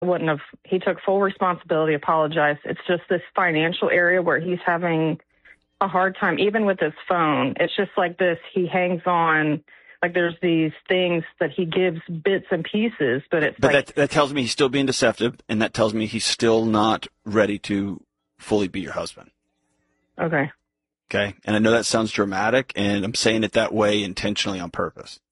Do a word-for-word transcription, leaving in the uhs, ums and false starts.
wouldn't have, he took full responsibility, apologized. It's just this financial area where he's having a hard time, even with his phone. It's just like this, he hangs on, like there's these things that he gives bits and pieces, but it's but like. But that, that tells me he's still being deceptive, and that tells me he's still not ready to fully be your husband. Okay. Okay? And I know that sounds dramatic, and I'm saying it that way intentionally on purpose.